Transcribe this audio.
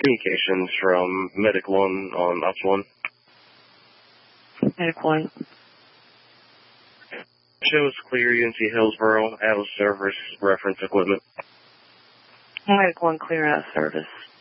Communications from Medic 1 on Ops 1. Medic 1. Show is clear, UNC Hillsboro, out of service, reference equipment. Medic 1, clear out of service.